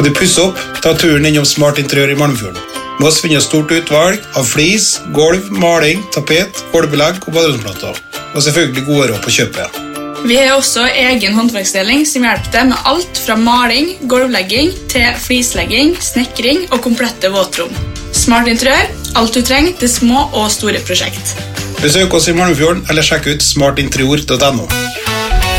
Skal du pusse opp, ta turen innom Smart Interiør i Malmfjorden. Med oss finner stort utvalg av flis, gulv, maling, tapet, gulvbelegg og baderomsplater. Og selvfølgelig gode råd på kjøpet. Vi har også egen håndverksdeling som hjelper deg med alt fra maling, gulvlegging til flislegging, snekring og komplette våtrom. Smart Interiør, alt du trenger til små og store prosjekt. Besøk oss i Malmfjorden eller sjekk ut smartinterior.no.